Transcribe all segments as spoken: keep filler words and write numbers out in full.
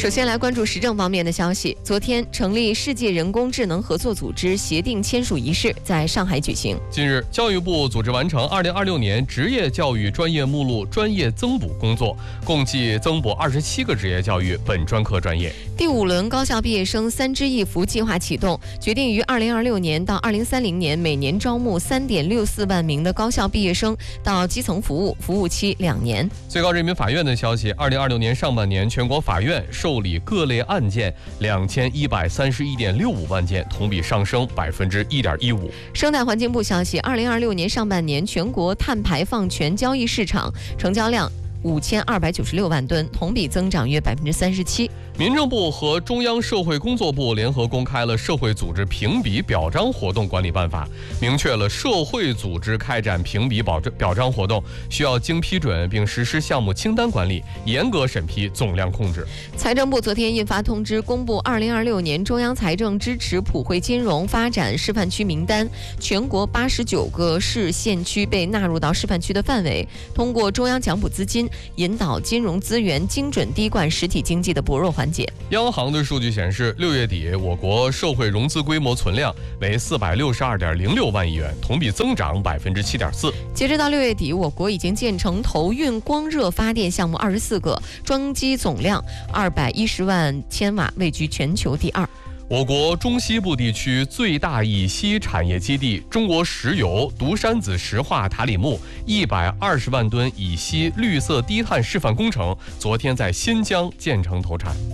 首先来关注时政方面的消息。昨天，成立世界人工智能合作组织协定签署仪式在上海举行。 近日，教育部组织完成二零二六年职业教育专业目录专业增补工作，共计增补二十七个职业教育本专科专业。 第五轮高校毕业生三支一扶计划启动，决定于二零二六年到二零三零年每年招募三点六四万名的高校毕业生到基层服务，服务期两年。 最高人民法院的消息，二零二六年上半年全国法院受理各类案件两千一百三十一点六五万件，同比上升百分之一点一五。 生态环境部消息，二零二六年上半年全国碳排放权交易市场成交量五千二百九十六万吨，同比增长约百分之三十七。 民政部和中央社会工作部联合公开了《社会组织评比表彰活动管理办法》，明确了社会组织开展评比保表彰活动需要经批准，并实施项目清单管理，严格审批，总量控制。 财政部昨天印发通知，公布二零二六年中央财政支持普惠金融发展示范区名单，全国八十九个市县区被纳入到示范区的范围，通过中央奖补资金，引导金融资源精准滴灌实体经济的薄弱环节。 央行的数据显示，六月底我国社会融资规模存量为四百六十二点零六万亿元，同比增长百分之七点四。 截止到六月底，我国已经建成投运光热发电项目二十四个，装机总量二百一十万千瓦，位居全球第二。 我国中西部地区最大乙烯产业基地中国石油独山子石化塔里木一百二十万吨乙烯绿色低碳示范工程昨天在新疆建成投产。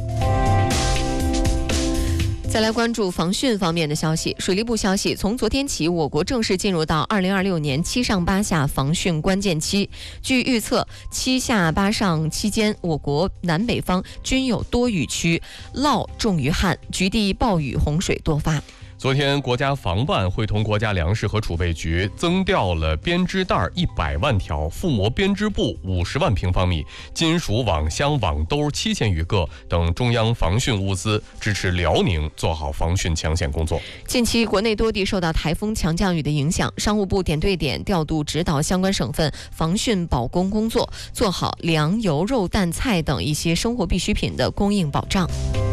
再来关注防汛方面的消息。水利部消息，从昨天起，我国正式进入到二零二六年七上八下防汛关键期。据预测，七下八上期间，我国南北方均有多雨区，涝重于旱，局地暴雨洪水多发。 昨天，国家防办会同国家粮食和储备局增调了编织袋一百万条、覆膜编织布五十万平方米、金属网箱、网兜七千余个等中央防汛物资，支持辽宁做好防汛抢险工作。 近期，国内多地受到台风强降雨的影响，商务部点对点调度指导相关省份防汛保供工作，做好粮油肉蛋菜等一些生活必需品的供应保障。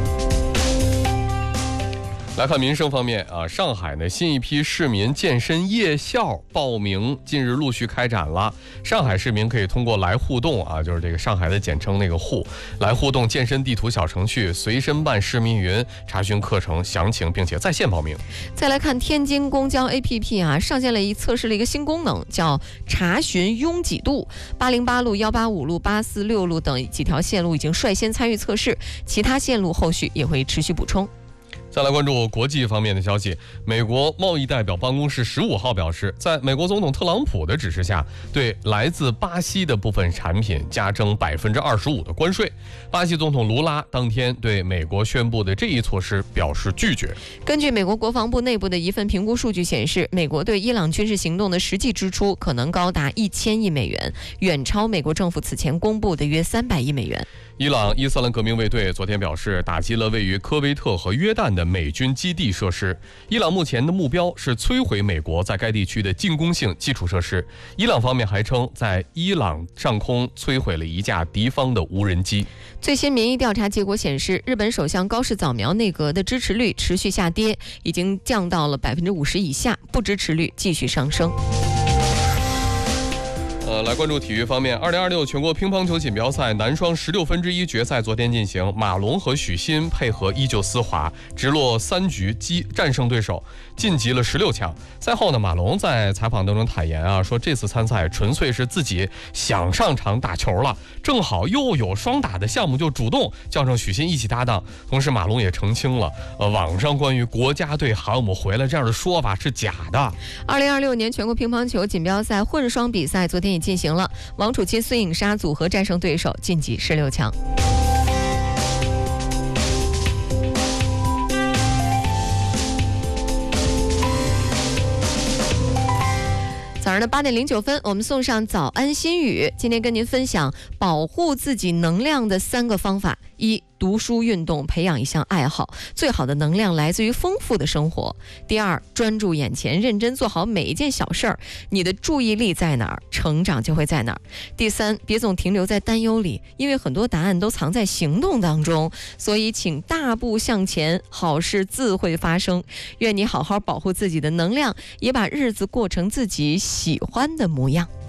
来看民生方面啊，上海呢新一批市民健身夜校报名近日陆续开展了。上海市民可以通过来互动啊，就是这个上海的简称那个互，来互动健身地图小程序随身办市民云查询课程详情，并且在线报名。 再来看天津公交 A P P 啊，上线了一测试了一个新功能，叫查询拥挤度。八零八路、一八五路、八四六路等几条线路已经率先参与测试，其他线路后续也会持续补充。 再来关注国际方面的消息，美国贸易代表办公室十五号表示，在美国总统特朗普的指示下，对来自巴西的部分产品加征百分之二十五的关税。巴西总统卢拉当天对美国宣布的这一措施表示拒绝。 根据美国国防部内部的一份评估数据显示，美国对伊朗军事行动的实际支出可能高达一千亿美元，远超美国政府此前公布的约三百亿美元。 伊朗伊斯兰革命卫队昨天表示，打击了位于科威特和约旦的美军基地设施。伊朗目前的目标是摧毁美国在该地区的进攻性基础设施。伊朗方面还称，在伊朗上空摧毁了一架敌方的无人机。 最新民意调查结果显示，日本首相高市早苗内阁的支持率持续下跌，已经降到了百分之五十以下，不支持率继续上升。 呃，来关注体育方面，二零二六全国乒乓球锦标赛男双十六分之一决赛昨天进行，马龙和许昕配合依旧丝滑，直落三局击战胜对手，晋级了十六强。赛后呢，马龙在采访当中坦言啊，说这次参赛纯粹是自己想上场打球了，正好又有双打的项目，就主动叫上许昕一起搭档。同时，马龙也澄清了，呃，网上关于国家队喊我们回来这样的说法是假的。 二零二六年全国乒乓球锦标赛混双比赛昨天也进行了，王楚钦、孙颖莎组合战胜对手，晋级十六强。 早上的八点零九分，我们送上早安心语。今天跟您分享保护自己能量的三个方法：一、读书运动，培养一项爱好，最好的能量来自于丰富的生活；第二，专注眼前，认真做好每一件小事儿，你的注意力在哪儿，成长就会在哪儿；第三，别总停留在担忧里，因为很多答案都藏在行动当中，所以请大步向前，好事自会发生。愿你好好保护自己的能量，也把日子过成自己喜欢的模样。